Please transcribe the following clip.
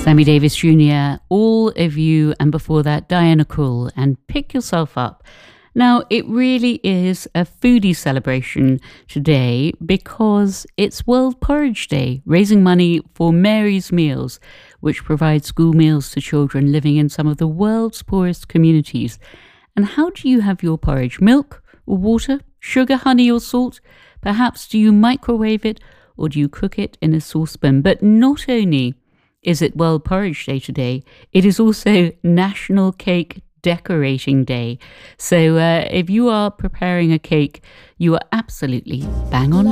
Sammy Davis Jr., all of you, and before that, Diana Krall, and Pick Yourself Up. Now, it really is a foodie celebration today because it's World Porridge Day, raising money for Mary's Meals, which provides school meals to children living in some of the world's poorest communities. And how do you have your porridge? Milk or water? Sugar, honey or salt? Perhaps do you microwave it or do you cook it in a saucepan? But not only is it World Porridge Day today, it is also National Cake Decorating Day. So if you are preparing a cake, you are absolutely bang on.